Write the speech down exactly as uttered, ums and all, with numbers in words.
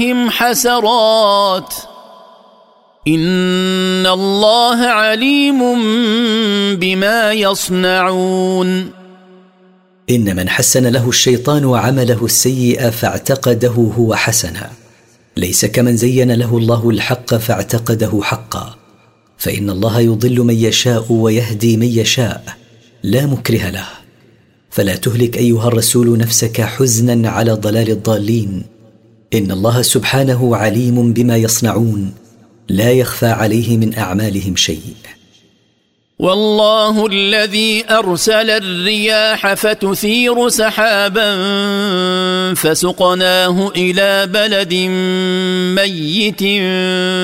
عليهم حسرات إن الله عليم بما يصنعون. إن من حسن له الشيطان عمله السيء فاعتقده هو حسنا ليس كمن زين له الله الحق فاعتقده حقا، فإن الله يضل من يشاء ويهدي من يشاء لا مكره له. فلا تهلك أيها الرسول نفسك حزنا على ضلال الضالين، إن الله سبحانه عليم بما يصنعون لا يخفى عليه من أعمالهم شيء. والله الذي أرسل الرياح فتثير سحابا فسقناه إلى بلد ميت